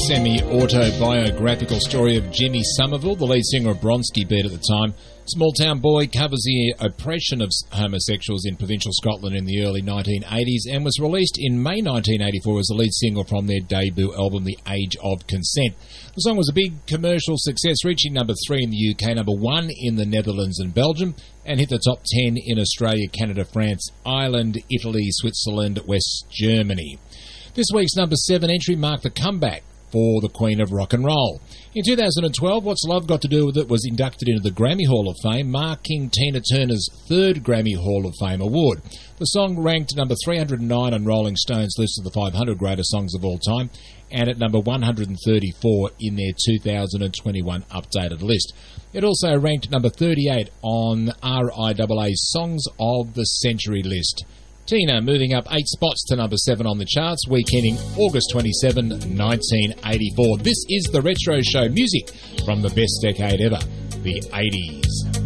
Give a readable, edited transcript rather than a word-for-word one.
semi-autobiographical story of Jimmy Somerville, the lead singer of Bronski Beat at the time. Small Town Boy covers the oppression of homosexuals in provincial Scotland in the early 1980s and was released in May 1984 as the lead single from their debut album, The Age of Consent. The song was a big commercial success, reaching number 3 in the UK, number 1 in the Netherlands and Belgium, and hit the top 10 in Australia, Canada, France, Ireland, Italy, Switzerland, West Germany. This week's number 7 entry marked the comeback for the Queen of Rock and Roll. In 2012, What's Love Got to Do With It was inducted into the Grammy Hall of Fame, marking Tina Turner's 3rd Grammy Hall of Fame award. The song ranked number 309 on Rolling Stone's list of the 500 greatest songs of all time, and at number 134 in their 2021 updated list. It also ranked number 38 on RIAA's Songs of the Century list. Tina moving up 8 spots to number 7 on the charts, weekending August 27, 1984. This is The Retro Show, music from the best decade ever, the 80s.